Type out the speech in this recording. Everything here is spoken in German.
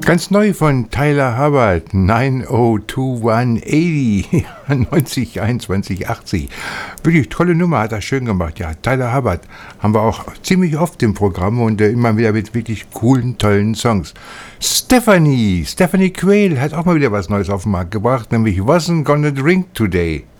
Ganz neu von Tyler Hubbard, 902180, 902180. Wirklich tolle Nummer, hat er schön gemacht. Ja, Tyler Hubbard haben wir auch ziemlich oft im Programm und immer wieder mit wirklich coolen, tollen Songs. Stephanie Quayle hat auch mal wieder was Neues auf den Markt gebracht, nämlich Wasn't Gonna Drink Today.